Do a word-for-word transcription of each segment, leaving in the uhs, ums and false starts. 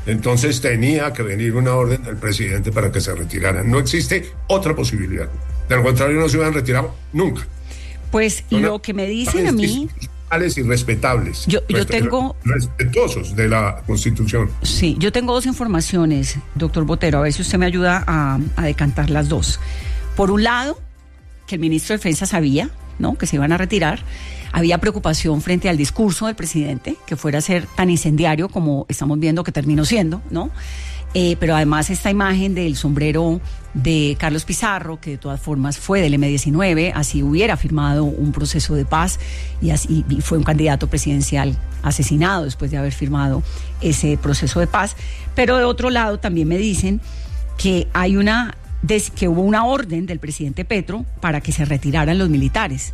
Entonces tenía que venir una orden del presidente para que se retiraran. No existe otra posibilidad. De lo contrario, no se hubieran retirado nunca. Pues Son lo que me dicen a mí... y respetables. Yo, yo tengo... Respetuosos de la Constitución. Sí, yo tengo dos informaciones, doctor Botero, a ver si usted me ayuda a, a decantar las dos. Por un lado, que el ministro de Defensa sabía, ¿no?, que se iban a retirar. Había preocupación frente al discurso del presidente, que fuera a ser tan incendiario como estamos viendo que terminó siendo, ¿no? Eh, pero además esta imagen del sombrero de Carlos Pizarro, que de todas formas fue del eme diecinueve, así hubiera firmado un proceso de paz y, así, y fue un candidato presidencial asesinado después de haber firmado ese proceso de paz. Pero de otro lado también me dicen que hay una que hubo una orden del presidente Petro para que se retiraran los militares.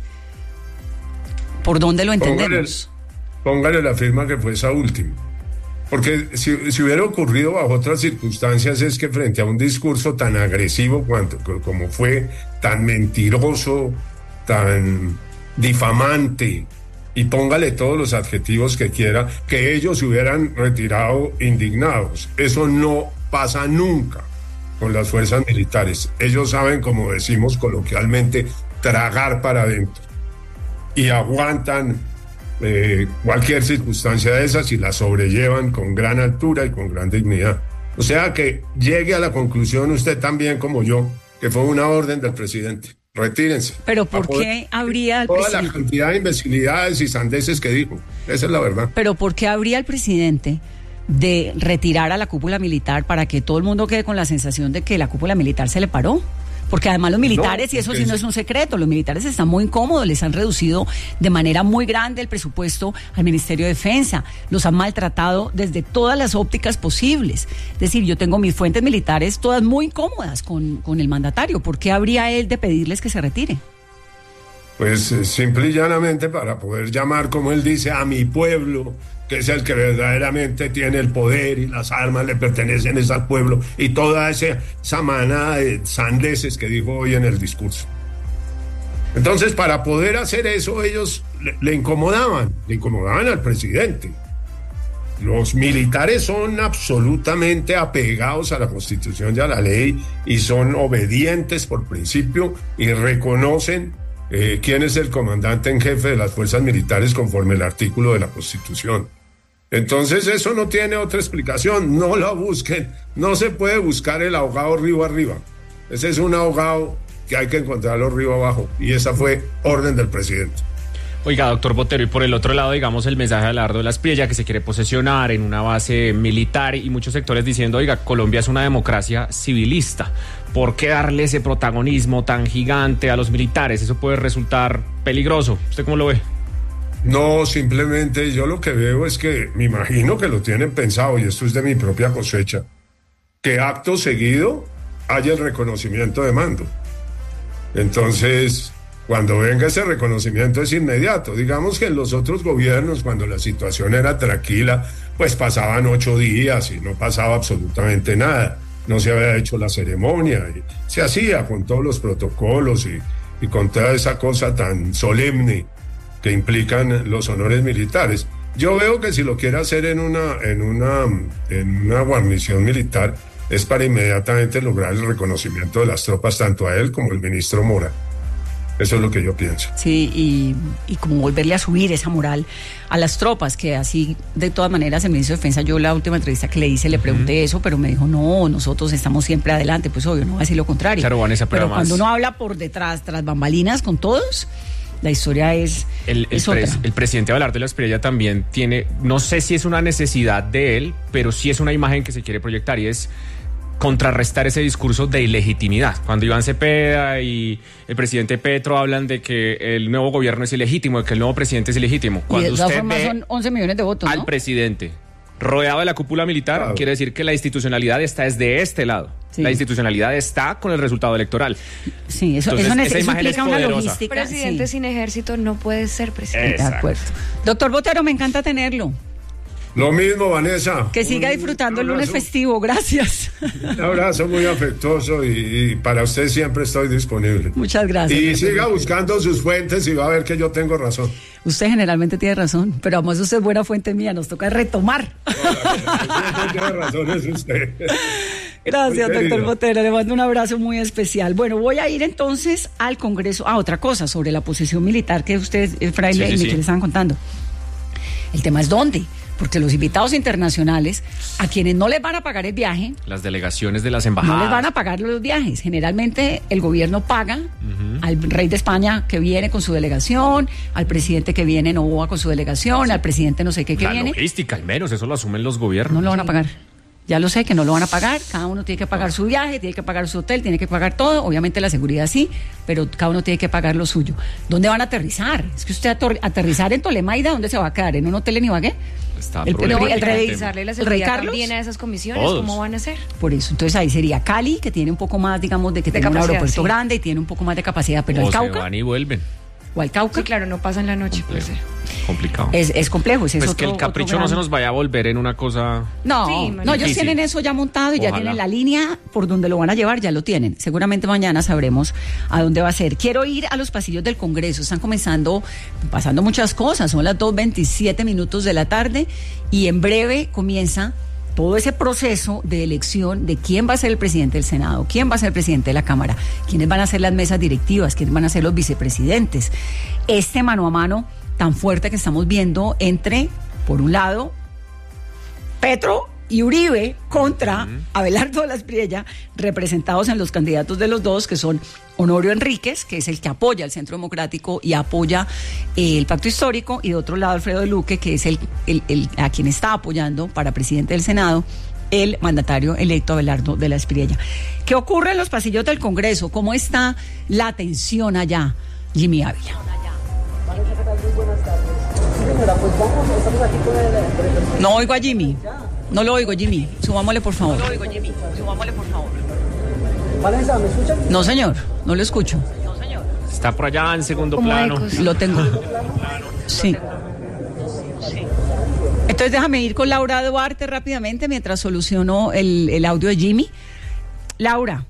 ¿Por dónde lo entendemos? Póngale, póngale la firma que fue esa última. Porque si, si hubiera ocurrido bajo otras circunstancias, es que frente a un discurso tan agresivo cuanto, como fue, tan mentiroso, tan difamante, y póngale todos los adjetivos que quiera, que ellos se hubieran retirado indignados. Eso no pasa nunca con las fuerzas militares. Ellos saben, como decimos coloquialmente, tragar para adentro. Y aguantan eh, cualquier circunstancia de esas y la sobrellevan con gran altura y con gran dignidad. O sea que llegue a la conclusión usted también como yo, que fue una orden del presidente. Retírense. Pero ¿por qué habría el toda presidente? la cantidad de imbecilidades y sandeces que dijo. Esa es la verdad. Pero ¿por qué habría el presidente de retirar a la cúpula militar para que todo el mundo quede con la sensación de que la cúpula militar se le paró? Porque además los militares, no, y eso sí no es un secreto, los militares están muy incómodos, les han reducido de manera muy grande el presupuesto al Ministerio de Defensa, los han maltratado desde todas las ópticas posibles. Es decir, yo tengo mis fuentes militares todas muy incómodas con, con el mandatario. ¿Por qué habría él de pedirles que se retire? Pues eh, simple y llanamente para poder llamar, como él dice, a mi pueblo, que es el que verdaderamente tiene el poder y las armas le pertenecen al pueblo, y toda esa, esa manada de sandeces que dijo hoy en el discurso. Entonces, para poder hacer eso, ellos le, le incomodaban, le incomodaban al presidente. Los militares son absolutamente apegados a la Constitución y a la ley y son obedientes por principio y reconocen eh, quién es el comandante en jefe de las fuerzas militares conforme el artículo de la Constitución. Entonces eso no tiene otra explicación, no la busquen, no se puede buscar el ahogado río arriba. Ese es un ahogado que hay que encontrarlo río abajo y esa fue orden del presidente. Oiga, doctor Botero, y por el otro lado, digamos, el mensaje de Abelardo de la Espriella, que se quiere posesionar en una base militar y muchos sectores diciendo, oiga, Colombia es una democracia civilista. ¿Por qué darle ese protagonismo tan gigante a los militares? Eso puede resultar peligroso. ¿Usted cómo lo ve? No, simplemente yo lo que veo es que me imagino que lo tienen pensado, y esto es de mi propia cosecha, que acto seguido haya el reconocimiento de mando. Entonces, cuando venga ese reconocimiento es inmediato. Digamos que en los otros gobiernos, cuando la situación era tranquila, pues pasaban ocho días y no pasaba absolutamente nada. No se había hecho la ceremonia, y se hacía con todos los protocolos y, y con toda esa cosa tan solemne que implican los honores militares. Yo veo que si lo quiere hacer en una, en una, en una guarnición militar, es para inmediatamente lograr el reconocimiento de las tropas, tanto a él como al ministro Mora. Eso es lo que yo pienso. Sí, y, y como volverle a subir esa moral a las tropas, que así, de todas maneras, el ministro de Defensa, yo la última entrevista que le hice, le pregunté uh-huh. eso, pero me dijo, no, nosotros estamos siempre adelante. Pues obvio, no va a decir lo contrario. Claro, Vanessa, pero, pero cuando uno habla por detrás, tras bambalinas con todos, la historia es, el, el, es otra. Pres, el presidente Abelardo de la Espriella también tiene, no sé si es una necesidad de él, pero sí es una imagen que se quiere proyectar, y es contrarrestar ese discurso de ilegitimidad. Cuando Iván Cepeda y el presidente Petro hablan de que el nuevo gobierno es ilegítimo, de que el nuevo presidente es ilegítimo. Cuando y de todas usted formas ve son once millones de votos, ¿no? Al presidente rodeado de la cúpula militar, claro, quiere decir que la institucionalidad está desde este lado. Sí. La institucionalidad está con el resultado electoral. Sí, eso, Entonces, eso, esa eso imagen implica es una poderosa. logística. Presidente sí. sin ejército no puede ser presidente. Exacto. De acuerdo. Doctor Botero, me encanta tenerlo. Lo mismo, Vanessa. Que siga Un- disfrutando un el lunes abrazo. festivo, gracias. Un abrazo muy afectuoso y, y para usted siempre estoy disponible. Muchas gracias. Y siga buscando sus fuentes y va a ver que yo tengo razón. Usted generalmente tiene razón, pero además usted es buena fuente mía, nos toca retomar. Tiene razón, es usted. Gracias, Muy doctor querido. Botero, le mando un abrazo muy especial. Bueno, voy a ir entonces al Congreso. Ah, otra cosa, sobre la posición militar que ustedes, eh, Fraile Sí, sí, y sí. Michelle estaban contando. El tema es dónde, porque los invitados internacionales, a quienes no les van a pagar el viaje, Las delegaciones de las embajadas. no les van a pagar los viajes. Generalmente el gobierno paga al rey de España que viene con su delegación, al presidente que viene no va con su delegación, al presidente no sé qué que La viene. logística, al menos, eso lo asumen los gobiernos. No lo van a pagar. Ya lo sé que no lo van a pagar. Cada uno tiene que pagar su viaje, tiene que pagar su hotel, tiene que pagar todo. Obviamente la seguridad sí, pero cada uno tiene que pagar lo suyo. ¿Dónde van a aterrizar? Es que usted ator- aterrizar en Tolemaida, ¿dónde se va a quedar? ¿En un hotel en Ibagué? Está El- el- problemático el rey- tema. Revisarle la ¿El rey seguridad Carlos? también a esas comisiones, Todos. ¿cómo van a hacer? Por eso, entonces ahí sería Cali, que tiene un poco más, digamos, de que De tiene un capacidad, aeropuerto sí. grande y tiene un poco más de capacidad, pero O el se Cauca van y vuelven. o al Cauca Sí, claro, no pasan la noche, puede ser. Complicado. es, es complejo. Ese es Pues que otro- el capricho otro no gran- se nos vaya a volver en una cosa. No, Sí, no, María. ellos Difícil. tienen eso ya montado y ya Ojalá. tienen la línea por donde lo van a llevar, ya lo tienen. Seguramente mañana sabremos a dónde va a ser. Quiero ir a los pasillos del Congreso. Están comenzando, pasando muchas cosas. Son las dos veintisiete minutos de la tarde y en breve comienza todo ese proceso de elección de quién va a ser el presidente del Senado, quién va a ser el presidente de la Cámara, quiénes van a ser las mesas directivas, quiénes van a ser los vicepresidentes. Este mano a mano tan fuerte que estamos viendo entre, por un lado, Petro y Uribe contra Abelardo de la Espriella, representados en los candidatos de los dos, que son Honorio Enríquez, que es el que apoya el Centro Democrático y apoya eh, el Pacto Histórico, y de otro lado Alfredo de Luque, que es el, el, el a quien está apoyando para presidente del Senado el mandatario electo Abelardo de la Espriella. ¿Qué ocurre en los pasillos del Congreso? ¿Cómo está la tensión allá, Jimmy Ávila? No oigo a Jimmy. No lo oigo, Jimmy. Subámosle, por favor. No lo oigo, Jimmy. Subámosle, por favor. Vanessa, ¿me escuchan? No, señor. No lo escucho. Está por allá en segundo Como plano. ecos. Lo tengo. Sí. Entonces déjame ir con Laura Duarte rápidamente mientras soluciono el, el audio de Jimmy. Laura.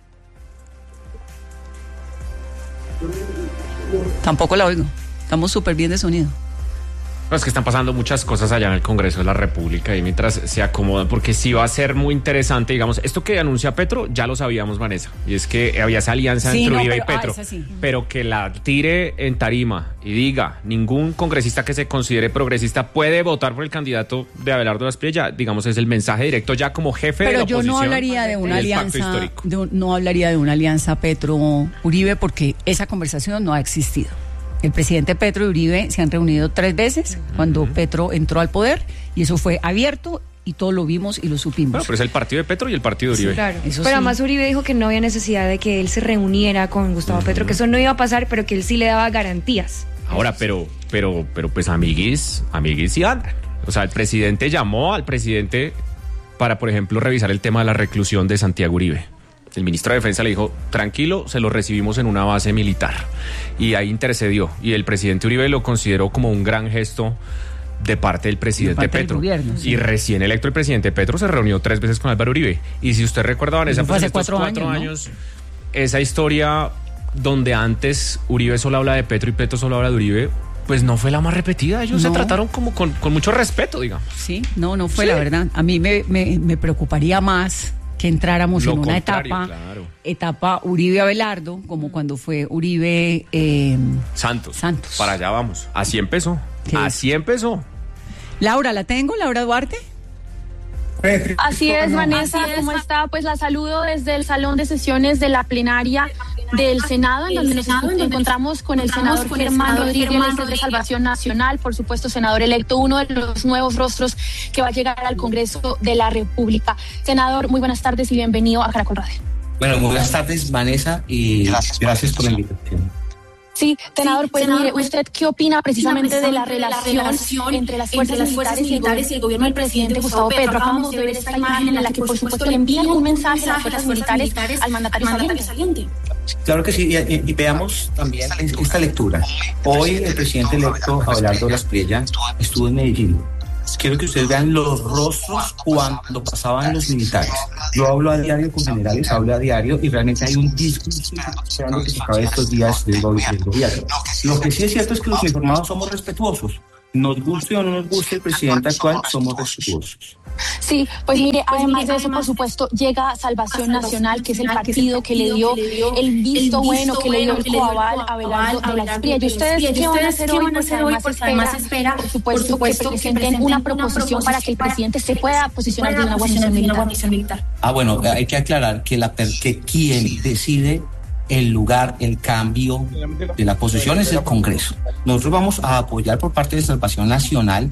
Tampoco la oigo. Estamos súper bien de sonido. No, es que están pasando muchas cosas allá en el Congreso de la República y mientras se acomodan, porque sí va a ser muy interesante, digamos, esto que anuncia Petro, ya lo sabíamos, Vanessa, y es que había esa alianza Sí, entre no, Uribe pero- y Petro, ah, esa sí. pero que la tire en tarima y diga, ningún congresista que se considere progresista puede votar por el candidato de Abelardo de la Espriella, digamos, es el mensaje directo ya como jefe de Pero la yo oposición. no hablaría de una del Pacto alianza, Histórico. de un- no hablaría de una alianza Petro-Uribe porque esa conversación no ha existido. El presidente Petro y Uribe se han reunido tres veces cuando Petro entró al poder y eso fue abierto y todos lo vimos y lo supimos. Bueno, pero es el partido de Petro y el partido de Uribe. Claro. Eso Pero sí. además Uribe dijo que no había necesidad de que él se reuniera con Gustavo Petro, que eso no iba a pasar, pero que él sí le daba garantías. Ahora, pero, pero, pero pues amiguis, amiguis sí andan. O sea, el presidente llamó al presidente para, por ejemplo, revisar el tema de la reclusión de Santiago Uribe. El ministro de Defensa le dijo, tranquilo, se lo recibimos en una base militar. Y ahí intercedió. Y el presidente Uribe lo consideró como un gran gesto de parte del presidente parte del Petro. gobierno, sí. Y recién electo el presidente Petro se reunió tres veces con Álvaro Uribe. Y si usted recuerda, Vanessa, Eso fue pues hace en estos cuatro cuatro años, años, esa historia donde antes Uribe solo habla de Petro y Petro solo habla de Uribe, pues no fue la más repetida. Ellos No. se trataron como con, con mucho respeto, digamos. Sí, no, no fue Sí. la verdad. A mí me, me, me preocuparía más que entráramos Lo en una contrario, etapa, claro. etapa Uribe-Abelardo, como cuando fue Uribe... eh, Santos. Santos. Para allá vamos. Así empezó. ¿Qué? Así empezó. Laura, ¿la tengo? Laura Duarte. Así es, No. Vanessa, Así es. ¿cómo está? Pues la saludo desde el salón de sesiones de la plenaria del Senado, en donde nos encontramos con el senador Germán Rodríguez de Salvación Nacional, por supuesto, senador electo, uno de los nuevos rostros que va a llegar al Congreso de la República. Senador, muy buenas tardes y bienvenido a Caracol Radio. Bueno, buenas tardes, Vanessa, y gracias, gracias por la invitación. Sí, senador, pues senador, mire, pues, ¿usted qué opina precisamente de la precisamente de la relación, relación entre las entre fuerzas, las fuerzas militares y el gobierno del presidente Gustavo Petro? Acabamos de ver esta imagen en la que, por supuesto, le envían un mensaje a las fuerzas militares al mandatario saliente. saliente. Claro que sí, y, y- y veamos también esta lectura. Hoy el presidente electo Abelardo de la Espriella estuvo en Medellín quiero que ustedes vean los rostros cuando pasaban los militares. Yo hablo a diario con generales, hablo a diario y realmente hay un discurso esperando que se acabe estos días del gobierno. Lo que sí es cierto es que los informados somos respetuosos. Nos guste o no nos guste el presidente actual, somos respetuosos. Sí, pues mire, además de eso, por supuesto, llega Salvación Nacional, que es el partido que le dio el visto bueno, que le dio el coaval a Abelardo de la Espriella. ¿Y ustedes qué van a hacer hoy? Porque además espera, por supuesto, que presenten una proposición para que el presidente se pueda posicionar de una guarnición militar. Ah, bueno, hay que aclarar que, la, que quien decide el lugar, el cambio de la posición es el Congreso. Nosotros vamos a apoyar por parte de Salvación Nacional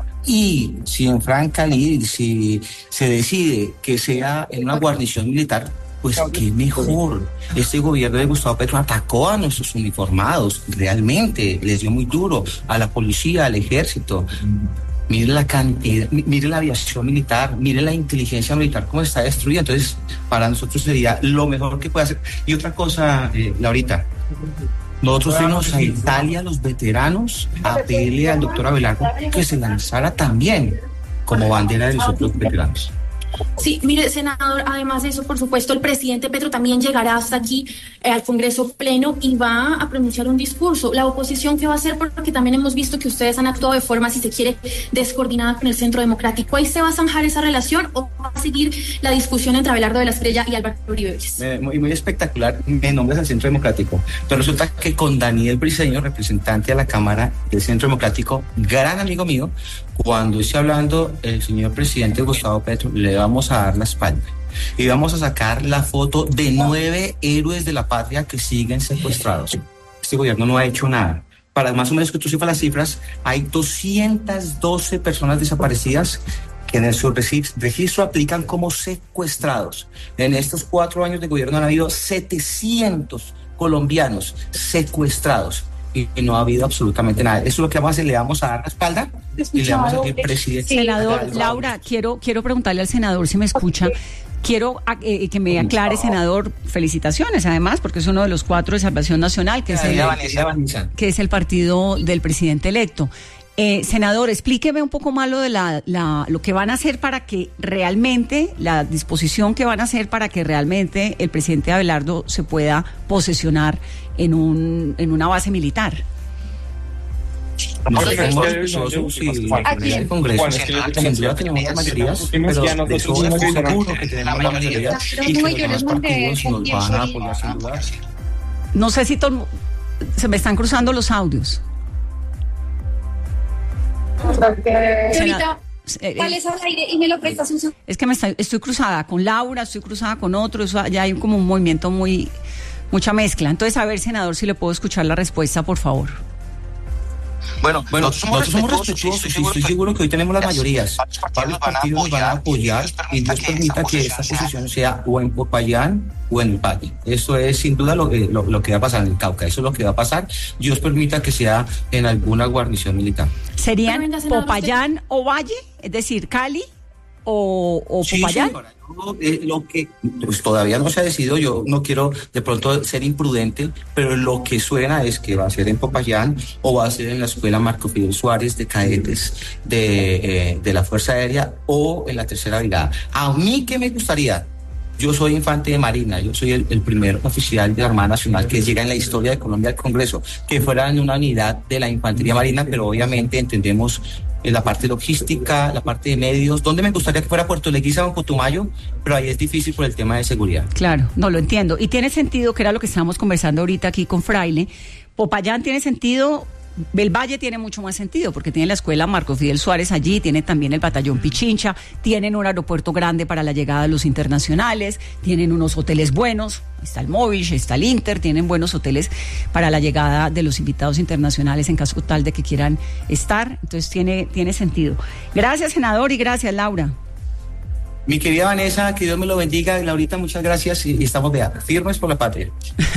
y si en Franca si se decide que sea en una guarnición militar, pues qué mejor. Este gobierno de Gustavo Petro atacó a nuestros uniformados, realmente les dio muy duro a la policía, al ejército. Mire la cantidad, mire la aviación militar, mire la inteligencia militar cómo está destruida. Entonces, para nosotros sería lo mejor que puede hacer. Y otra cosa, eh, Laurita, nosotros fuimos a Italia, los veteranos, a pedirle al doctor Abelardo que se lanzara también como bandera de los otros veteranos. Sí, mire, senador, además de eso, por supuesto, el presidente Petro también llegará hasta aquí eh, al Congreso Pleno y va a pronunciar un discurso. La oposición, ¿qué va a hacer? Porque también hemos visto que ustedes han actuado de forma, si se quiere, descoordinada con el Centro Democrático. ¿Ahí se va a zanjar esa relación o va a seguir la discusión entre Abelardo de la Espriella y Álvaro Uribe Vélez? Eh, muy, muy espectacular, me nombres al Centro Democrático, pero resulta que con Daniel Briceño, representante de la Cámara del Centro Democrático, gran amigo mío, cuando esté hablando el señor presidente Gustavo Petro, le vamos a dar la espalda y vamos a sacar la foto de nueve héroes de la patria que siguen secuestrados. Este gobierno no ha hecho nada. Para más o menos que tú sepas las cifras, hay doscientas doce personas desaparecidas que en su registro aplican como secuestrados. En estos cuatro años de gobierno han habido setecientos colombianos secuestrados y no ha habido absolutamente nada. Eso es lo que vamos a hacer, le vamos a dar la espalda y le vamos a decir, presidente. Senador, Laura, quiero, quiero preguntarle al senador si me escucha. Quiero eh, que me aclare, senador, felicitaciones además, porque es uno de los cuatro de Salvación Nacional, que, es el, que es el partido del presidente electo. Eh, senador, explíqueme un poco más lo de la, la, lo que van a hacer para que realmente, la disposición que van a hacer para que realmente el presidente Abelardo se pueda posesionar en un en una base militar. Nosotros tenemos respetuosos y en el Congreso sin duda tenemos las mayorías, pero de eso seguro que tenemos la mayoría y que los demás partidos nos van a apoyar sin duda. No sé si to- se me están cruzando los audios. Señorita, ¿cuál es al aire? Y me lo prestas un segundo. Es que me está, estoy cruzada con Laura, estoy cruzada con otro, eso, ya hay como un movimiento muy, mucha mezcla. Entonces, a ver, senador, si le puedo escuchar la respuesta, por favor. Bueno, bueno, nosotros somos respetuosos y estoy seguro que hoy tenemos las mayorías. Varios partidos nos van a apoyar y Dios permita que esta posición sea o en Popayán o en el Valle. Eso es sin duda lo, lo, lo que va a pasar en el Cauca. Eso es lo que va a pasar. Dios permita que sea en alguna guarnición militar. ¿Serían Popayán o Valle? Es decir, Cali o, o sí, Popayán. Señora, yo, eh, lo que pues todavía no se ha decidido, yo no quiero de pronto ser imprudente, pero lo que suena es que va a ser en Popayán o va a ser en la escuela Marco Fidel Suárez de cadetes de, eh, de la Fuerza Aérea o en la Tercera Brigada. A mí, ¿qué me gustaría? Yo soy infante de Marina, yo soy el, el primer oficial de la Armada Nacional que llega en la historia de Colombia al Congreso, que fuera en una unidad de la Infantería Marina, pero obviamente entendemos eh, la parte logística, la parte de medios, donde me gustaría que fuera Puerto Leguízamo o Putumayo, pero ahí es difícil por el tema de seguridad. Claro, no lo entiendo. Y tiene sentido, que era lo que estábamos conversando ahorita aquí con Fraile, Popayán tiene sentido. El Valle tiene mucho más sentido porque tiene la escuela Marco Fidel Suárez allí, tiene también el batallón Pichincha, tienen un aeropuerto grande para la llegada de los internacionales, tienen unos hoteles buenos, está el Movish, está el Inter, tienen buenos hoteles para la llegada de los invitados internacionales en caso tal de que quieran estar, entonces tiene, tiene sentido. Gracias, senador, y gracias, Laura. Mi querida Vanessa, que Dios me lo bendiga. Laurita, muchas gracias y, y estamos de firmes por la patria.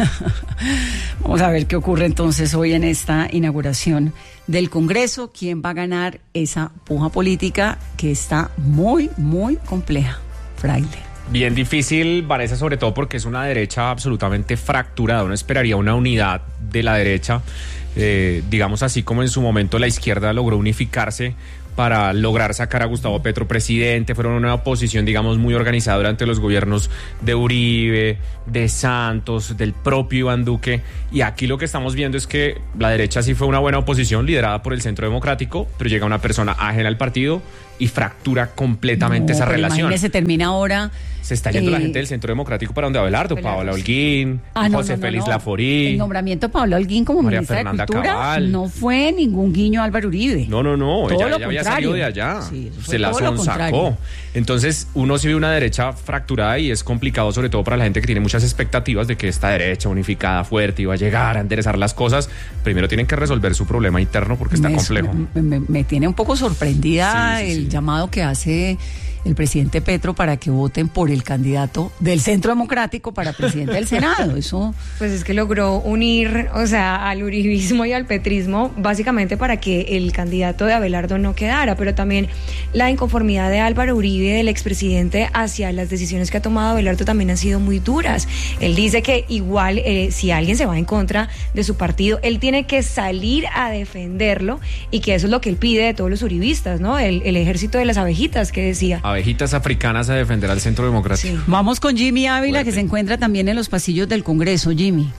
Vamos a ver qué ocurre entonces hoy en esta inauguración del Congreso. ¿Quién va a ganar esa puja política que está muy, muy compleja? Fraile. Bien difícil, Vanessa, sobre todo porque es una derecha absolutamente fracturada. Uno esperaría una unidad de la derecha, eh, digamos así como en su momento la izquierda logró unificarse para lograr sacar a Gustavo Petro presidente. Fueron una oposición, digamos, muy organizada durante los gobiernos de Uribe, de Santos, del propio Iván Duque. Y aquí lo que estamos viendo es que la derecha sí fue una buena oposición liderada por el Centro Democrático, pero llega una persona ajena al partido y fractura completamente no, esa pero relación. Imagínese, termina ahora. Se está yendo eh, la gente del Centro Democrático para donde Abelardo, Paola Holguín, ah, no, José no, no, Félix no. Laforí. El nombramiento de Paola Holguín como María ministra Fernanda de Cultura Cabal. no fue ningún guiño a Álvaro Uribe. No, no, no, todo ella, lo ella había contrario. salido de allá, Sí, fue se la todo lo sonsacó. contrario. Entonces uno sí ve una derecha fracturada y es complicado, sobre todo para la gente que tiene muchas expectativas de que esta derecha unificada, fuerte, iba a llegar a enderezar las cosas. Primero tienen que resolver su problema interno porque está me, complejo. Me, me, me tiene un poco sorprendida Sí, sí, el sí. llamado que hace el presidente Petro para que voten por el candidato del Centro Democrático para presidente del Senado. Eso, Pues es que logró unir, o sea, al uribismo y al petrismo, básicamente para que el candidato de Abelardo no quedara, pero también la inconformidad de Álvaro Uribe, del expresidente, hacia las decisiones que ha tomado Abelardo también han sido muy duras. Él dice que igual, eh, si alguien se va en contra de su partido, él tiene que salir a defenderlo, y que eso es lo que él pide de todos los uribistas, ¿no? El, el ejército de las abejitas que decía. Abejitas africanas a defender al Centro Democrático. Sí. vamos con Jimmy Ávila, Fuerte. que se encuentra también en los pasillos del Congreso. Jimmy.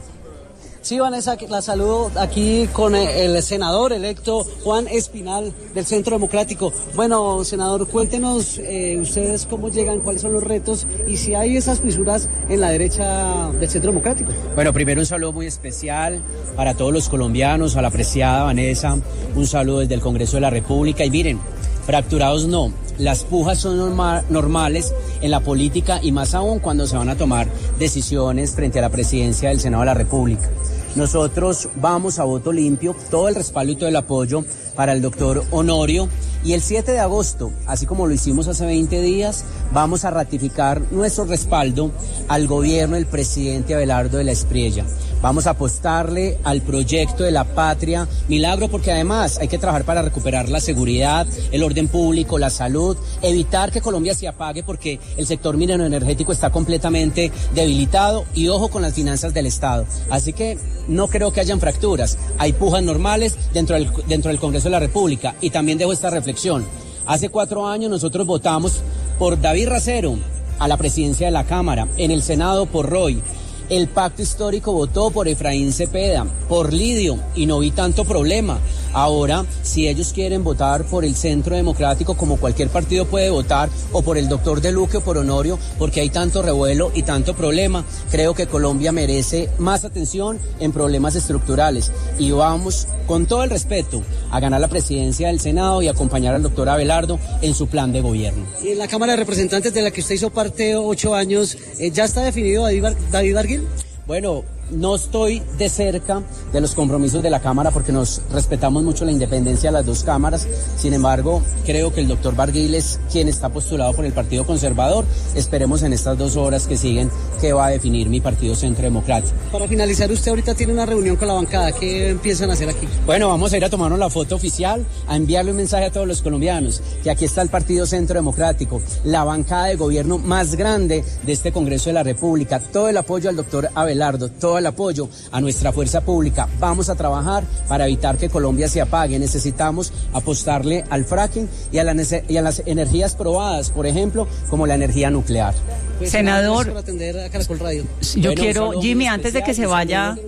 Sí, Vanessa, la saludo aquí con el senador electo Juan Espinal del Centro Democrático. Bueno, senador, cuéntenos eh, ustedes cómo llegan, cuáles son los retos y si hay esas fisuras en la derecha del Centro Democrático. Bueno, primero un saludo muy especial para todos los colombianos, a la apreciada Vanessa, un saludo desde el Congreso de la República. Y miren, fracturados no, las pujas son norma- normales en la política y más aún cuando se van a tomar decisiones frente a la presidencia del Senado de la República. Nosotros vamos a voto limpio, todo el respaldo y todo el apoyo para el doctor Honorio, y el siete de agosto, así como lo hicimos hace veinte días, vamos a ratificar nuestro respaldo al gobierno del presidente Abelardo de la Espriella. Vamos a apostarle al proyecto de la patria milagro, porque además hay que trabajar para recuperar la seguridad, el orden público, la salud, evitar que Colombia se apague porque el sector minero energético está completamente debilitado, y ojo con las finanzas del Estado. Así que no creo que hayan fracturas, hay pujas normales dentro del, dentro del Congreso de la República. Y también dejo esta reflexión. Hace cuatro años nosotros votamos por David Racero a la presidencia de la Cámara, en el Senado por Roy. El pacto histórico votó por Efraín Cepeda, por Lidio, y no vi tanto problema. Ahora, si ellos quieren votar por el Centro Democrático, como cualquier partido puede votar, o por el doctor De Luque o por Honorio, porque hay tanto revuelo y tanto problema, creo que Colombia merece más atención en problemas estructurales. Y vamos, con todo el respeto, a ganar la presidencia del Senado y acompañar al doctor Abelardo en su plan de gobierno. Y en la Cámara de Representantes, de la que usted hizo parte ocho años, eh, ¿ya está definido David, Bar- David Barguil? Bueno, no estoy de cerca de los compromisos de la Cámara porque nos respetamos mucho la independencia de las dos cámaras. Sin embargo, creo que el doctor Barguil es quien está postulado por el Partido Conservador. Esperemos en estas dos horas que siguen qué va a definir mi partido Centro Democrático. Para finalizar, usted ahorita tiene una reunión con la bancada. ¿Qué empiezan a hacer aquí? Bueno, vamos a ir a tomarnos la foto oficial, a enviarle un mensaje a todos los colombianos, que aquí está el Partido Centro Democrático, la bancada de gobierno más grande de este Congreso de la República. Todo el apoyo al doctor Abelardo, todo el apoyo a nuestra fuerza pública. Vamos a trabajar para evitar que Colombia se apague. Necesitamos apostarle al fracking y a, la nece- y a las energías probadas, por ejemplo, como la energía nuclear. Pues, Senador, gracias por atender a Caracol Radio. Yo Bueno, un quiero, saludo Jimmy, muy antes de que se especial, vaya un saludo.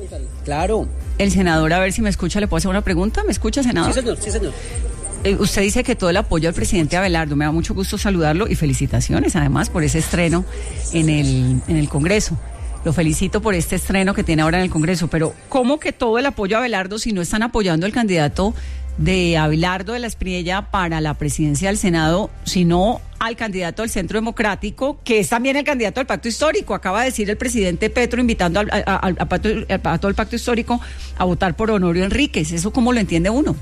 Claro. el senador, a ver si me escucha, ¿le puedo hacer una pregunta? ¿Me escucha, senador? Sí, señor, sí, señor. Eh, usted dice que todo el apoyo al presidente Abelardo. Me da mucho gusto saludarlo y felicitaciones, además, por ese estreno en el, en el Congreso. Lo felicito por este estreno que tiene ahora en el Congreso, pero ¿cómo que todo el apoyo a Abelardo si no están apoyando al candidato de Abelardo de la Espriella para la presidencia del Senado, sino al candidato del Centro Democrático, que es también el candidato al Pacto Histórico? Acaba de decir el presidente Petro invitando al, a, a, al, pacto, a todo el Pacto Histórico a votar por Honorio Enríquez. ¿Eso cómo lo entiende uno?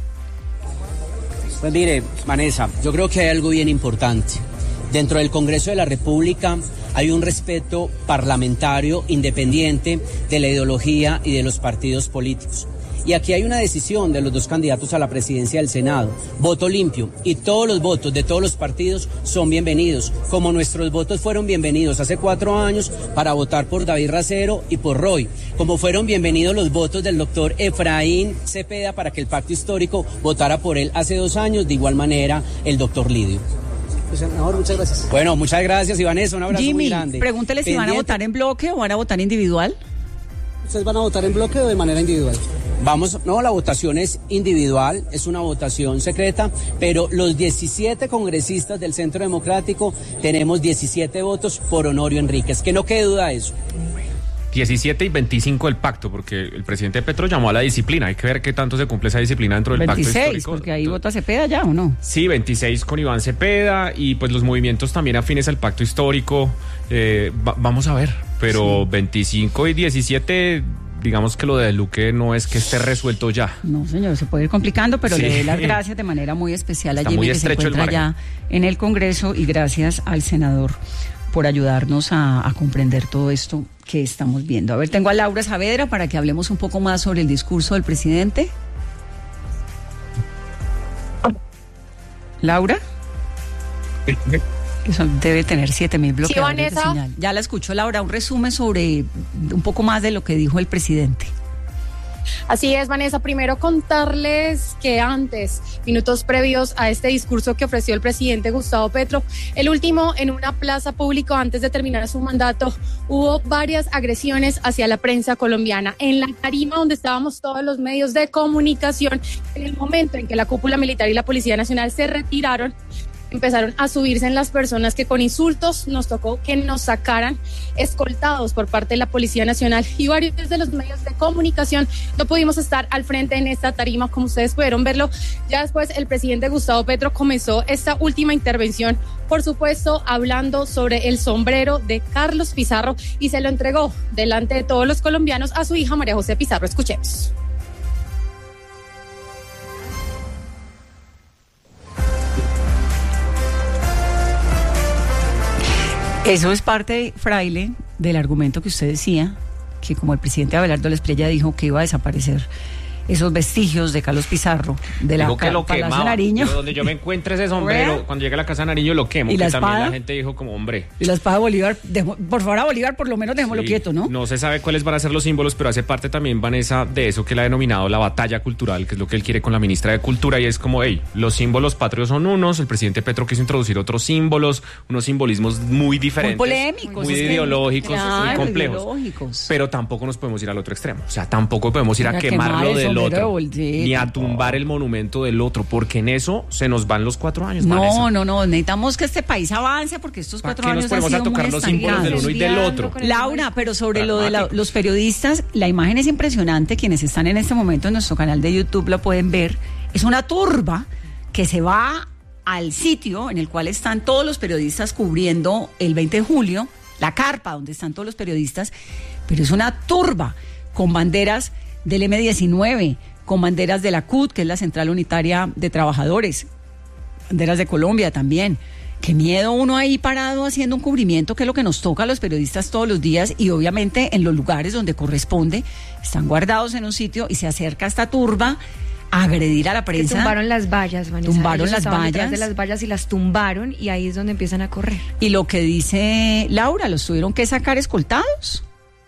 Pues mire, Vanessa, yo creo que hay algo bien importante. Dentro del Congreso de la República hay un respeto parlamentario independiente de la ideología y de los partidos políticos. Y aquí hay una decisión de los dos candidatos a la presidencia del Senado, voto limpio, y todos los votos de todos los partidos son bienvenidos, como nuestros votos fueron bienvenidos hace cuatro años para votar por David Racero y por Roy, como fueron bienvenidos los votos del doctor Efraín Cepeda para que el pacto histórico votara por él hace dos años, de igual manera el doctor Lidio. Pues, senador, muchas gracias. Bueno, muchas gracias, Ivanesa, un abrazo Jimmy, muy grande. Pregúntele si Pendiente. van a votar en bloque o van a votar individual. ¿Ustedes van a votar en bloque o de manera individual? Vamos, no, la votación es individual, es una votación secreta, pero los diecisiete congresistas del Centro Democrático tenemos diecisiete votos por Honorio Enríquez, que no quede duda de eso. diecisiete y veinticinco del pacto, porque el presidente Petro llamó a la disciplina. Hay que ver qué tanto se cumple esa disciplina dentro del veintiséis, pacto histórico. porque ahí vota Cepeda ya, ¿o no? Sí, veintiséis con Iván Cepeda y pues los movimientos también afines al pacto histórico. Eh, va, vamos a ver, pero sí. veinticinco y diecisiete, digamos que lo de Luque no es que esté resuelto ya. No, señor, se puede ir complicando, pero sí. Le doy las gracias de manera muy especial a Jimmy, que se encuentra ya en el Congreso, y gracias al senador por ayudarnos a, a comprender todo esto que estamos viendo. A ver, tengo a Laura Saavedra para que hablemos un poco más sobre el discurso del presidente. Laura. Eso debe tener siete mil bloqueadores sí, de señal. Ya la escucho, Laura. Un resumen sobre un poco más de lo que dijo el presidente. Así es, Vanessa. Primero contarles que antes, minutos previos a este discurso que ofreció el presidente Gustavo Petro, el último en una plaza pública antes de terminar su mandato, hubo varias agresiones hacia la prensa colombiana. En la tarima donde estábamos todos los medios de comunicación, en el momento en que la cúpula militar y la Policía Nacional se retiraron, empezaron a subirse en las personas que con insultos nos tocó que nos sacaran escoltados por parte de la Policía Nacional, y varios de los medios de comunicación no pudimos estar al frente en esta tarima, como ustedes pudieron verlo. Ya después el presidente Gustavo Petro comenzó esta última intervención, por supuesto hablando sobre el sombrero de Carlos Pizarro, y se lo entregó delante de todos los colombianos a su hija María José Pizarro. Escuchemos. Eso es parte, Fraile, del argumento que usted decía, que como el presidente Abelardo Lesprella dijo que iba a desaparecer esos vestigios de Carlos Pizarro de la que lo Palacio quemaba. Nariño. Yo, donde yo me encuentre ese sombrero, cuando llegue a la Casa Nariño lo quemo. ¿Y la que también espada? La gente dijo como, hombre. Y la espada de Bolívar, dejó, por favor a Bolívar por lo menos dejémoslo sí, quieto, ¿no? No se sabe cuáles van a ser los símbolos, pero hace parte también, Vanessa, de eso que él ha denominado la batalla cultural, que es lo que él quiere con la ministra de Cultura, y es como, hey, los símbolos patrios son unos, el presidente Petro quiso introducir otros símbolos, unos simbolismos muy diferentes. Muy polémicos. Muy ideológicos, claro, muy complejos. Ideológicos. Pero tampoco nos podemos ir al otro extremo. O sea, tampoco podemos ir a, a quemarlo quemar del otro. De ni a tumbar el monumento del otro, porque en eso se nos van los cuatro años. No, Vanessa. no, no, necesitamos que este país avance, porque estos cuatro ¿Para qué años nos ponemos han a sido tocar muy los símbolos del uno y del otro? Laura, pero sobre lo de la, los periodistas, la imagen es impresionante. Quienes están en este momento en nuestro canal de YouTube la pueden ver. Es una turba que se va al sitio en el cual están todos los periodistas cubriendo el veinte de julio, la carpa donde están todos los periodistas, pero es una turba con banderas del eme diecinueve, con banderas de la C U T, que es la Central Unitaria de Trabajadores, banderas de Colombia también. Qué miedo uno ahí parado haciendo un cubrimiento, que es lo que nos toca a los periodistas todos los días, y obviamente en los lugares donde corresponde, están guardados en un sitio y se acerca esta turba a agredir a la prensa. Que tumbaron las vallas, Vanessa. Tumbaron Ellos las estaban vallas. detrás de las vallas y las tumbaron, y ahí es donde empiezan a correr. Y lo que dice Laura, los tuvieron que sacar escoltados.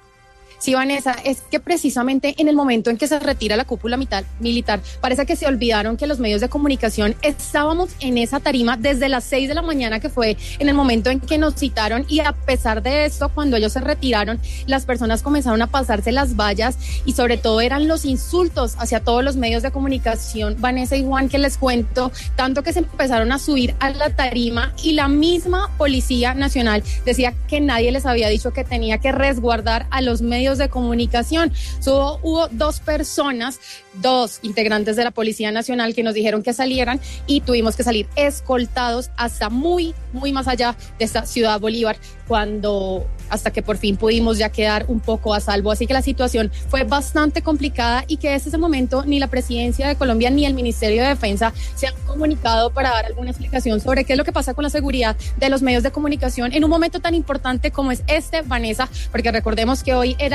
Sí, Vanessa, es que precisamente en el momento en que se retira la cúpula militar, militar, parece que se olvidaron que los medios de comunicación estábamos en esa tarima desde las seis de la mañana, que fue en el momento en que nos citaron, y a pesar de esto, cuando ellos se retiraron, las personas comenzaron a pasarse las vallas, y sobre todo eran los insultos hacia todos los medios de comunicación, Vanessa y Juan, que les cuento, tanto que se empezaron a subir a la tarima, y la misma Policía Nacional decía que nadie les había dicho que tenía que resguardar a los medios de comunicación. So, hubo dos personas, dos integrantes de la Policía Nacional, que nos dijeron que salieran, y tuvimos que salir escoltados hasta muy, muy más allá de esta ciudad Bolívar, cuando hasta que por fin pudimos ya quedar un poco a salvo. Así que la situación fue bastante complicada, y que desde ese momento ni la Presidencia de Colombia ni el Ministerio de Defensa se han comunicado para dar alguna explicación sobre qué es lo que pasa con la seguridad de los medios de comunicación en un momento tan importante como es este, Vanessa, porque recordemos que hoy era el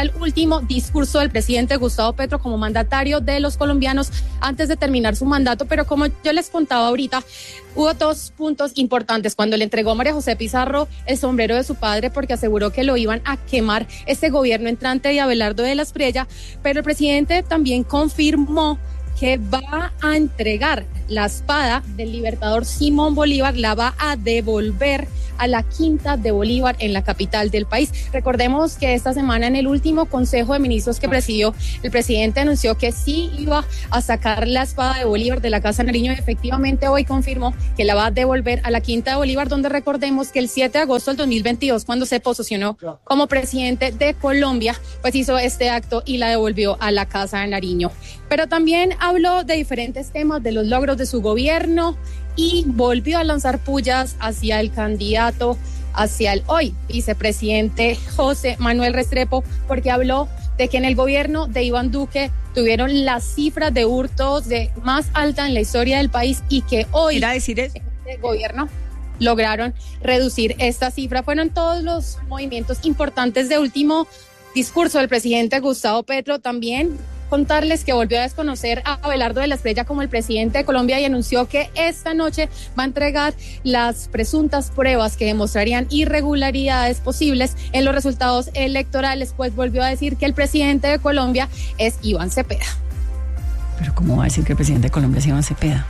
el último discurso del presidente Gustavo Petro como mandatario de los colombianos antes de terminar su mandato, pero como yo les contaba ahorita, hubo dos puntos importantes cuando le entregó a María José Pizarro el sombrero de su padre porque aseguró que lo iban a quemar este gobierno entrante de Abelardo de la Espriella, pero el presidente también confirmó que va a entregar la espada del libertador Simón Bolívar, la va a devolver a la Quinta de Bolívar en la capital del país. Recordemos que esta semana en el último Consejo de Ministros que presidió, el presidente anunció que sí iba a sacar la espada de Bolívar de la Casa Nariño y efectivamente hoy confirmó que la va a devolver a la Quinta de Bolívar, donde recordemos que el siete de agosto del dos mil veintidós, cuando se posesionó como presidente de Colombia, pues hizo este acto y la devolvió a la Casa de Nariño. Pero también habló de diferentes temas, de los logros de su gobierno y volvió a lanzar pullas hacia el candidato, hacia el hoy vicepresidente José Manuel Restrepo, porque habló de que en el gobierno de Iván Duque tuvieron las cifras de hurtos de más alta en la historia del país y que hoy ¿Quiere decir eso? el gobierno lograron reducir esta cifra. Fueron todos los movimientos importantes de último discurso del presidente Gustavo Petro. También contarles que volvió a desconocer a Abelardo de la Espriella como el presidente de Colombia y anunció que esta noche va a entregar las presuntas pruebas que demostrarían irregularidades posibles en los resultados electorales, pues volvió a decir que el presidente de Colombia es Iván Cepeda. Pero ¿cómo va a decir que el presidente de Colombia es Iván Cepeda?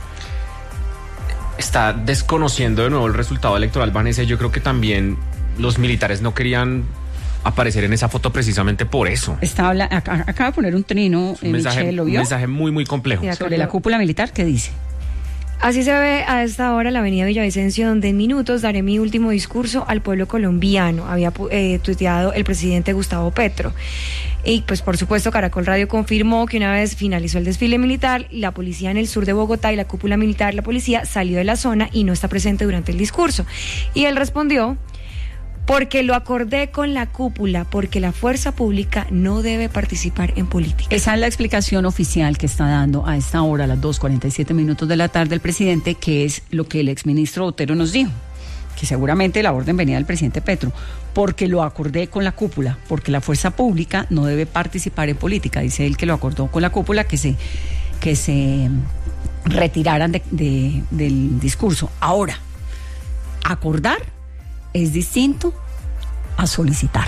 Está desconociendo de nuevo el resultado electoral, Vanessa. Yo creo que también los militares no querían aparecer en esa foto precisamente por eso. Está habla, acá, acaba de poner un trino, un mensaje, Michelle, ¿lo vio? Un mensaje muy, muy complejo. Sobre la cúpula militar, ¿qué dice? Así se ve a esta hora la avenida Villavicencio, donde en minutos daré mi último discurso al pueblo colombiano, había eh, tuiteado el presidente Gustavo Petro. Y pues por supuesto Caracol Radio confirmó que una vez finalizó el desfile militar, la policía en el sur de Bogotá y la cúpula militar, la policía salió de la zona y no está presente durante el discurso. Y él respondió: porque lo acordé con la cúpula, porque la fuerza pública no debe participar en política. Esa es la explicación oficial que está dando a esta hora, a las dos cuarenta y siete minutos de la tarde, el presidente, que es lo que el exministro Botero nos dijo, que seguramente la orden venía del presidente Petro, porque lo acordé con la cúpula, porque la fuerza pública no debe participar en política. Dice él que lo acordó con la cúpula, que se, que se retiraran de, de, del discurso. Ahora, acordar es distinto a solicitar.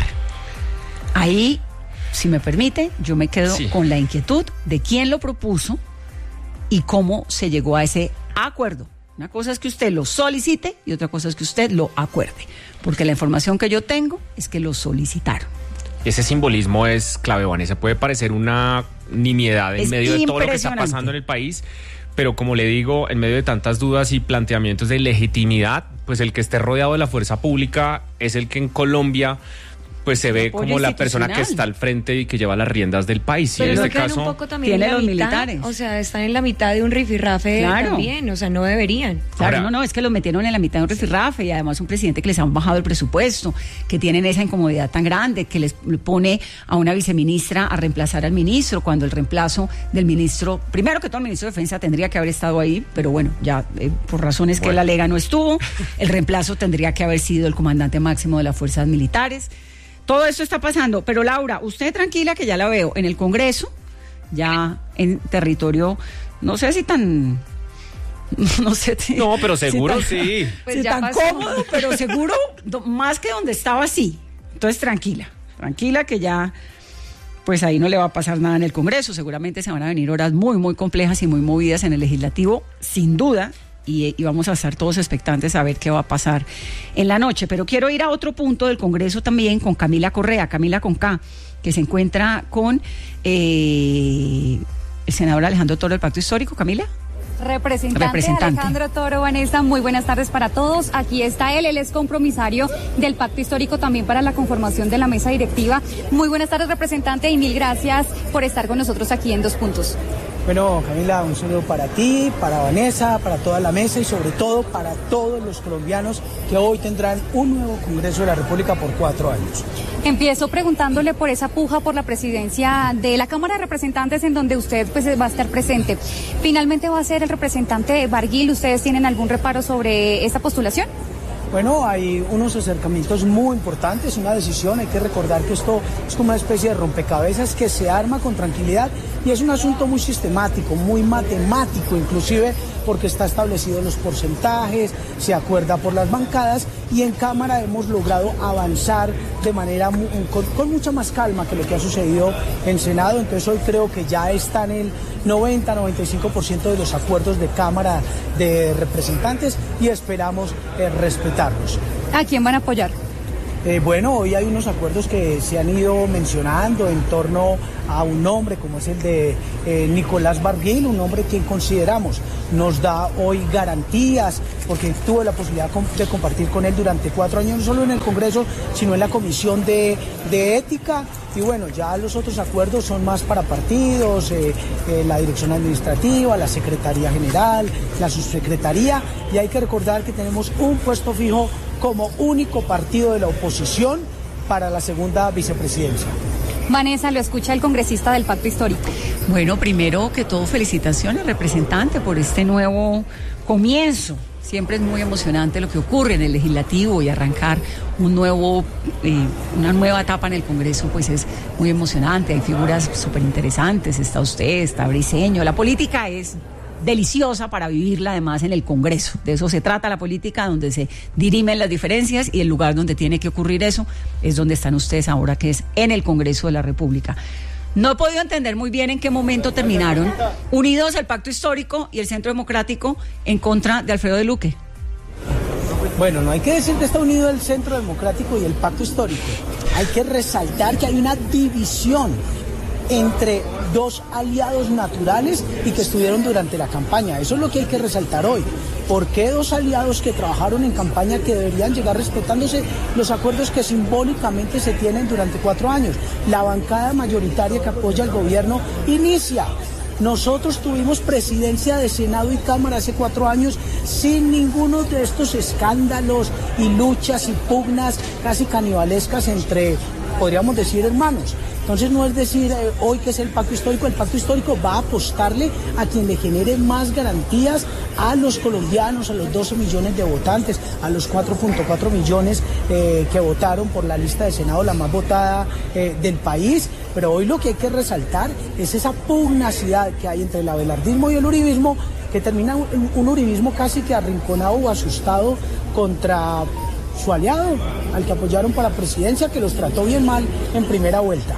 Ahí, si me permite, yo me quedo sí. con la inquietud de quién lo propuso y cómo se llegó a ese acuerdo. Una cosa es que usted lo solicite y otra cosa es que usted lo acuerde, porque la información que yo tengo es que lo solicitaron. Ese simbolismo es clave, Vanessa. Puede parecer una nimiedad en es medio de todo lo que está pasando en el país, pero como le digo, en medio de tantas dudas y planteamientos de legitimidad, pues el que esté rodeado de la fuerza pública es el que en Colombia pues se ve como la persona que está al frente y que lleva las riendas del país. Pero y en no este caso un poco también tiene en la los mitad, militares. O sea, están en la mitad de un rifirrafe claro. también, o sea, no deberían. Claro, Ahora, no, no, es que los metieron en la mitad de un rifirrafe y además un presidente que les han bajado el presupuesto, que tienen esa incomodidad tan grande, que les pone a una viceministra a reemplazar al ministro, cuando el reemplazo del ministro, primero que todo el ministro de Defensa tendría que haber estado ahí, pero bueno, ya eh, por razones bueno. que él alega no estuvo, el reemplazo tendría que haber sido el comandante máximo de las fuerzas militares. Todo esto está pasando, pero Laura, usted tranquila que ya la veo en el Congreso, ya en territorio, no sé si tan, no sé. No, pero seguro si tan, sí. Pues si tan pasó. Cómodo, pero seguro, más que donde estaba sí. Entonces tranquila, tranquila que ya, pues ahí no le va a pasar nada en el Congreso. Seguramente se van a venir horas muy, muy complejas y muy movidas en el Legislativo, sin duda. Y, y vamos a estar todos expectantes a ver qué va a pasar en la noche. Pero quiero ir a otro punto del Congreso también con Camila Correa, Camila con K, que se encuentra con eh, el senador Alejandro Toro del Pacto Histórico. Camila. Representante, Representante Alejandro Toro, Vanessa, muy buenas tardes para todos. Aquí está él, él es compromisario del Pacto Histórico también para la conformación de la mesa directiva. Muy buenas tardes, representante, y mil gracias por estar con nosotros aquí en Dos Puntos. Bueno, Camila, un saludo para ti, para Vanessa, para toda la mesa y sobre todo para todos los colombianos que hoy tendrán un nuevo Congreso de la República por cuatro años. Empiezo preguntándole por esa puja por la presidencia de la Cámara de Representantes en donde usted pues, va a estar presente. ¿Finalmente va a ser el representante Barguil? ¿Ustedes tienen algún reparo sobre esta postulación? Bueno, hay unos acercamientos muy importantes, una decisión, hay que recordar que esto es como una especie de rompecabezas que se arma con tranquilidad y es un asunto muy sistemático, muy matemático inclusive, porque está establecido los porcentajes, se acuerda por las bancadas y en Cámara hemos logrado avanzar de manera muy, con, con mucha más calma que lo que ha sucedido en Senado, entonces hoy creo que ya está en el noventa a noventa y cinco por ciento de los acuerdos de Cámara de Representantes y esperamos eh, respetarlos. ¿A quién van a apoyar? Eh, bueno, hoy hay unos acuerdos que se han ido mencionando en torno a un nombre como es el de eh, Nicolás Barguil, un hombre que consideramos nos da hoy garantías, porque tuve la posibilidad de compartir con él durante cuatro años, no solo en el Congreso, sino en la Comisión de, de Ética. Y bueno, ya los otros acuerdos son más para partidos, eh, eh, la Dirección Administrativa, la Secretaría General, la Subsecretaría, y hay que recordar que tenemos un puesto fijo como único partido de la oposición para la segunda vicepresidencia. Vanessa, lo escucha el congresista del Pacto Histórico. Bueno, primero que todo, felicitaciones, representante, por este nuevo comienzo. Siempre es muy emocionante lo que ocurre en el legislativo y arrancar un nuevo, eh, una nueva etapa en el Congreso, pues es muy emocionante. Hay figuras súper interesantes, está usted, está Briceño. La política es deliciosa para vivirla además en el Congreso. De eso se trata la política, donde se dirimen las diferencias y el lugar donde tiene que ocurrir eso es donde están ustedes ahora, que es en el Congreso de la República. No he podido entender muy bien en qué momento terminaron unidos el Pacto Histórico y el Centro Democrático en contra de Alfredo de Luque. Bueno, no hay que decir que está unido el Centro Democrático y el Pacto Histórico. Hay que resaltar que hay una división entre dos aliados naturales y que estuvieron durante la campaña. Eso es lo que hay que resaltar hoy. ¿Por qué dos aliados que trabajaron en campaña que deberían llegar respetándose los acuerdos que simbólicamente se tienen durante cuatro años? La bancada mayoritaria que apoya al gobierno inicia. Nosotros tuvimos presidencia de Senado y Cámara hace cuatro años sin ninguno de estos escándalos y luchas y pugnas casi canibalescas entre, podríamos decir, hermanos. Entonces no es decir eh, hoy que es el Pacto Histórico, el Pacto Histórico va a apostarle a quien le genere más garantías a los colombianos, a los doce millones de votantes, a los cuatro punto cuatro millones eh, que votaron por la lista de Senado, la más votada eh, del país. Pero hoy lo que hay que resaltar es esa pugnacidad que hay entre el abelardismo y el uribismo, que termina un, un uribismo casi que arrinconado o asustado contra su aliado, al que apoyaron para presidencia, que los trató bien mal en primera vuelta.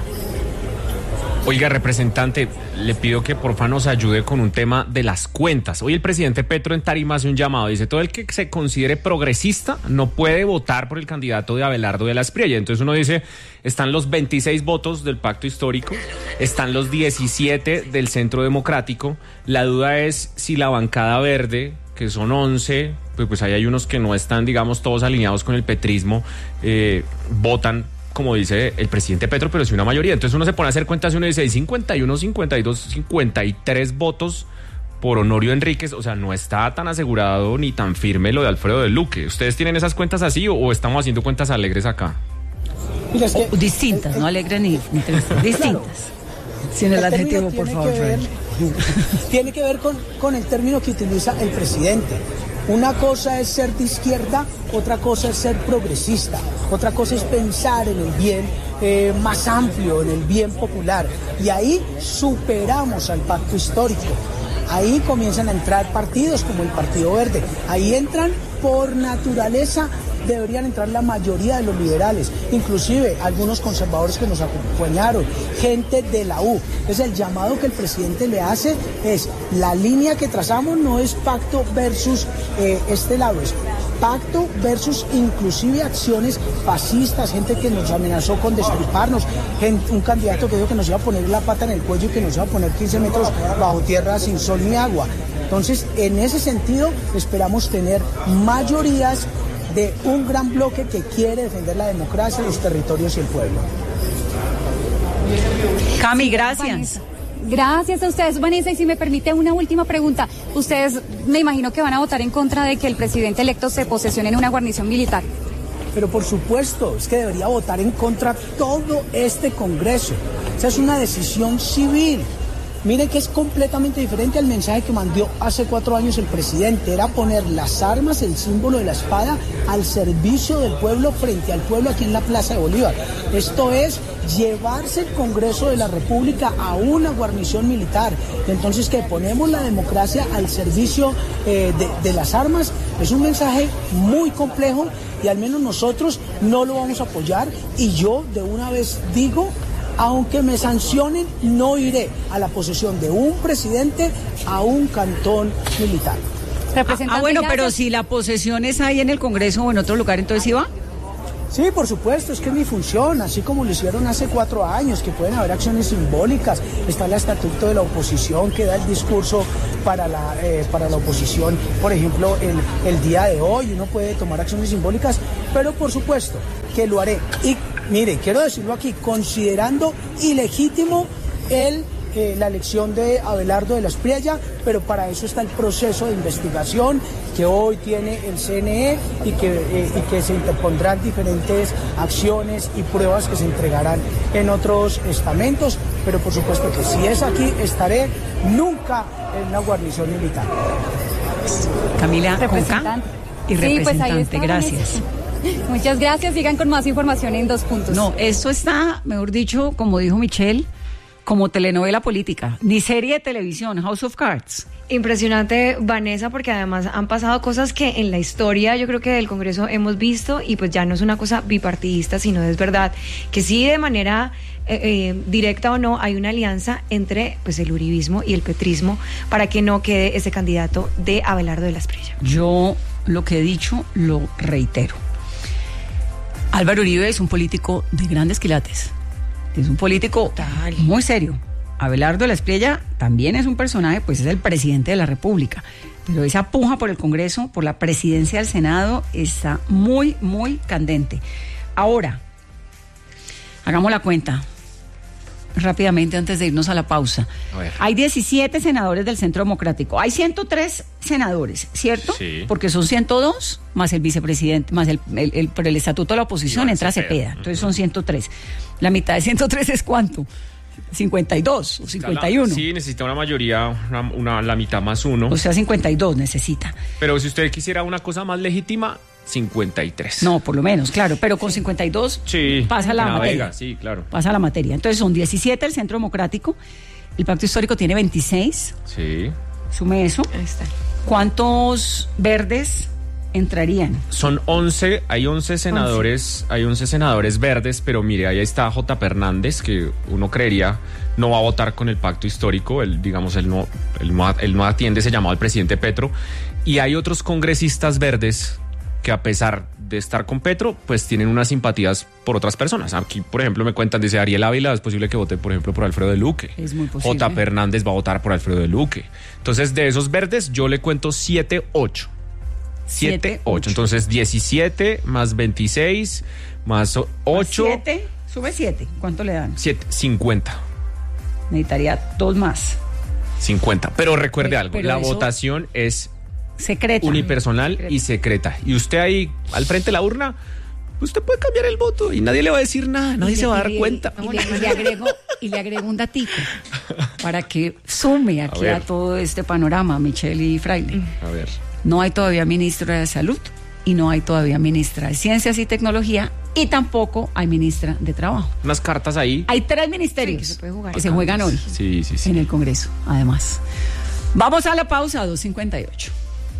Oiga, representante, le pido que porfa nos ayude con un tema de las cuentas. Hoy el presidente Petro en Tarima hace un llamado, dice: todo el que se considere progresista no puede votar por el candidato de Abelardo de la Espriella. Entonces uno dice, están los veintiséis votos del Pacto Histórico, están los diecisiete del Centro Democrático. La duda es si la bancada verde, que son once, pues, pues ahí hay unos que no están, digamos, todos alineados con el petrismo, eh, votan como dice el presidente Petro, pero sí una mayoría. Entonces uno se pone a hacer cuentas y uno dice, hay cincuenta y uno, cincuenta y dos, cincuenta y tres votos por Honorio Enríquez. O sea, no está tan asegurado ni tan firme lo de Alfredo de Luque. ¿Ustedes tienen esas cuentas así o, o estamos haciendo cuentas alegres acá? Mira, es que, o distintas, el, no alegres ni, ni tristes, distintas. Claro. Sin el, el adjetivo, por favor. Que ver, tiene que ver con, con el término que utiliza el presidente. Una cosa es ser de izquierda, otra cosa es ser progresista, otra cosa es pensar en el bien eh, más amplio, en el bien popular. Y ahí superamos al Pacto Histórico. Ahí comienzan a entrar partidos como el Partido Verde. Ahí entran por naturaleza, deberían entrar la mayoría de los liberales, inclusive algunos conservadores que nos acompañaron, gente de la U. Entonces el llamado que el presidente le hace es, la línea que trazamos no es pacto versus eh, este lado, es pacto versus inclusive acciones fascistas, gente que nos amenazó con destriparnos, gente, un candidato que dijo que nos iba a poner la pata en el cuello y que nos iba a poner quince metros bajo tierra sin sol ni agua. Entonces, en ese sentido, esperamos tener mayorías de un gran bloque que quiere defender la democracia, los territorios y el pueblo. Cami, gracias. Gracias a ustedes, Vanessa, y si me permite una última pregunta. Ustedes me imagino que van a votar en contra de que el presidente electo se posesione en una guarnición militar. Pero por supuesto, es que debería votar en contra todo este Congreso. Esa es una decisión civil. Miren que es completamente diferente al mensaje que mandó hace cuatro años el presidente. Era poner las armas, el símbolo de la espada, al servicio del pueblo, frente al pueblo aquí en la Plaza de Bolívar. Esto es llevarse el Congreso de la República a una guarnición militar. Entonces, que ponemos la democracia al servicio eh, de, de las armas, es un mensaje muy complejo y al menos nosotros no lo vamos a apoyar. Y yo de una vez digo, aunque me sancionen, no iré a la posesión de un presidente a un cantón militar. Ah, bueno, pero si la posesión es ahí en el Congreso o en otro lugar, entonces ¿sí va? Sí, por supuesto, es que es mi función, así como lo hicieron hace cuatro años, que pueden haber acciones simbólicas. Está el estatuto de la oposición que da el discurso para la, eh, para la oposición, por ejemplo, el, el día de hoy, uno puede tomar acciones simbólicas, pero por supuesto que lo haré. Y mire, quiero decirlo aquí, considerando ilegítimo el... Eh, la elección de Abelardo de la Espriella, pero para eso está el proceso de investigación que hoy tiene el C N E y que, eh, y que se interpondrán diferentes acciones y pruebas que se entregarán en otros estamentos, pero por supuesto que si es aquí, estaré nunca en una guarnición militar. Camila Conca y representante, sí, pues ahí está, gracias. Muchas gracias, sigan con más información en Dos Puntos. No, esto está, mejor dicho, como dijo Michelle, como telenovela política, ni serie de televisión, House of Cards. Impresionante, Vanessa, porque además han pasado cosas que en la historia yo creo que del Congreso hemos visto y pues ya no es una cosa bipartidista, sino es verdad que sí de manera eh, eh, directa o no hay una alianza entre pues el uribismo y el petrismo para que no quede ese candidato de Abelardo de la Espriella. Yo lo que he dicho lo reitero. Álvaro Uribe es un político de grandes quilates. Es un político Total. muy serio. Abelardo de la Espriella también es un personaje, pues es el presidente de la República. Pero esa puja por el Congreso, por la presidencia del Senado, está muy, muy candente. Ahora, hagamos la cuenta rápidamente antes de irnos a la pausa. A ver. Hay diecisiete senadores del Centro Democrático. Hay ciento tres senadores, ¿cierto? Sí. Porque son ciento dos más el vicepresidente, más el, el, el por el estatuto de la oposición entra Cepeda. Cepeda. Entonces son ciento tres. La mitad de ciento tres es ¿cuánto? cincuenta y dos o cincuenta y uno. Sí, necesita una mayoría, una, una, la mitad más uno. O sea, cincuenta y dos necesita. Pero si usted quisiera una cosa más legítima, cincuenta y tres. No, por lo menos, claro, pero con cincuenta y dos sí, pasa la navega, materia. Sí, claro. Pasa la materia. Entonces son diecisiete el Centro Democrático, el Pacto Histórico tiene veintiséis. Sí. Sume eso. Ahí está. ¿Cuántos verdes entrarían? Son once, hay once senadores, once. Hay once senadores verdes, pero mire, ahí está J. Hernández, que uno creería no va a votar con el Pacto Histórico, él, digamos, él no, él no, él no atiende ese llamado al presidente Petro, y hay otros congresistas verdes que a pesar de estar con Petro, pues tienen unas simpatías por otras personas. Aquí, por ejemplo, me cuentan, dice Ariel Ávila, es posible que vote, por ejemplo, por Alfredo de Luque. Es muy posible. J. Hernández va a votar por Alfredo de Luque. Entonces, de esos verdes, yo le cuento siete, ocho. siete, ocho. Entonces, diecisiete más veintiséis más ocho. siete, sube siete. ¿Cuánto le dan? siete, cincuenta. Necesitaría dos más. cincuenta. Pero recuerde pero, pero, algo, pero la eso... votación es secreta. Unipersonal secreta. y secreta. Y usted ahí, al frente de la urna, usted puede cambiar el voto y nadie le va a decir nada, nadie y se le, va a dar y, cuenta. Y le, y le agrego, y le agrego un datito para que sume aquí a, a todo este panorama, Michelle y Fraile. A ver. No hay todavía ministra de Salud y no hay todavía ministra de Ciencias y Tecnología y tampoco hay ministra de Trabajo. Unas cartas ahí. Hay tres ministerios sí, que, se, puede jugar. que se juegan hoy sí, sí, sí. en el Congreso, además. Vamos a la pausa a dos cincuenta y ocho.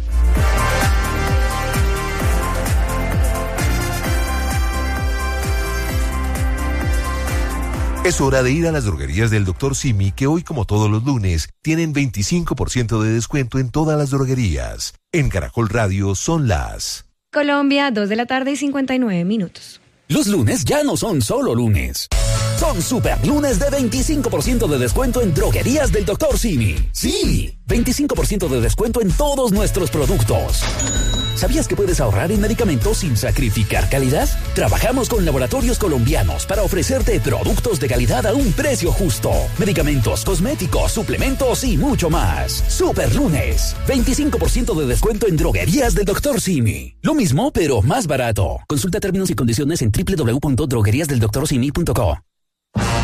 Es hora de ir a las droguerías del doctor Simi, que hoy, como todos los lunes, tienen veinticinco por ciento de descuento en todas las droguerías. En Caracol Radio son las... Colombia, dos de la tarde y cincuenta y nueve minutos. Los lunes ya no son solo lunes. Son super lunes de veinticinco por ciento de descuento en droguerías del doctor Simi. Sí, veinticinco por ciento de descuento en todos nuestros productos. ¿Sabías que puedes ahorrar en medicamentos sin sacrificar calidad? Trabajamos con laboratorios colombianos para ofrecerte productos de calidad a un precio justo. Medicamentos, cosméticos, suplementos y mucho más. Super lunes, veinticinco por ciento de descuento en droguerías del doctor Simi. Lo mismo, pero más barato. Consulta términos y condiciones en doble u doble u doble u punto droguerías del doctor simi punto co.